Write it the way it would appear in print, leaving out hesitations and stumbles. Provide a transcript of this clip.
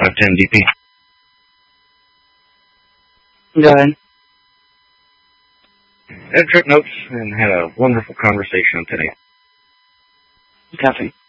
510 DP. Go ahead. I took notes and had a wonderful conversation today. Copy.